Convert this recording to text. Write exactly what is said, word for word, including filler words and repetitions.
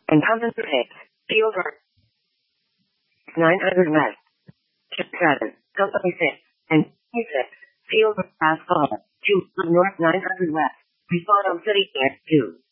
and concentrate. Field work. nine hundred west. seven. Company six. And six. Field work fast forward. two. North nine hundred west. Respawn on city air two.